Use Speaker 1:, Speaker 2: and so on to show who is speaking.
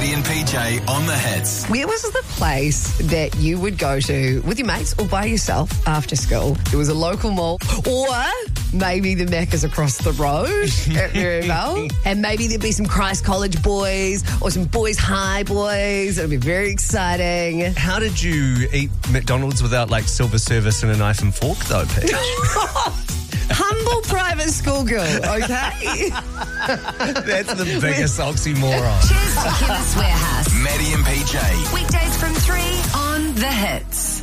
Speaker 1: Maddie and PJ on the hits.
Speaker 2: Where was the place that you would go to with your mates or by yourself after school? It was a local mall, or maybe the Macca's across the road at Maryvale. And maybe there'd be some Christ College boys or some Boys High boys. It'd be very exciting.
Speaker 3: How did you eat McDonald's without like silver service and a knife and fork though, Paige?
Speaker 2: Humble private school girl, okay?
Speaker 3: That's the biggest oxymoron.
Speaker 4: Cheers to Chemist Warehouse.
Speaker 1: Maddie and PJ.
Speaker 4: Weekdays from 3 on The Hits.